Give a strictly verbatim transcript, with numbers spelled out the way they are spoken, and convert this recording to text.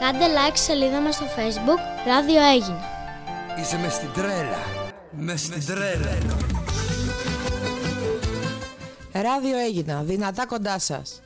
Κάντε like στη σελίδα μας στο Facebook Ράδιο Έγινα. Είσαι μες στην τρέλα. Μες στην τρέλα. Ράδιο Έγινα, δυνατά κοντά σας.